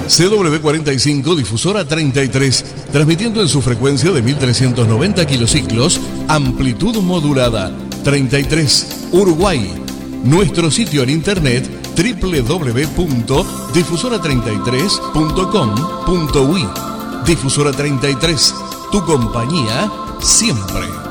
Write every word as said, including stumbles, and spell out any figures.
C W cuarenta y cinco, difusora treinta y tres, transmitiendo en su frecuencia de mil trescientos noventa kilociclos, amplitud modulada, treinta y tres, Uruguay. Nuestro sitio en internet doble u doble u doble u punto difusora treinta y tres punto com punto uy. Difusora treinta y tres, tu compañía siempre.